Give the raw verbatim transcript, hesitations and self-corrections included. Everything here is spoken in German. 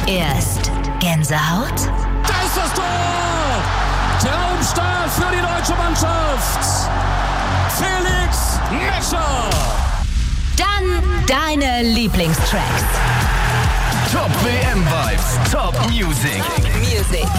Erst Gänsehaut, Da ist das Tor! Traumstart für die deutsche Mannschaft! Felix Metscher! dann deine Lieblingstracks. Top W M Vibes, Top Music. Music.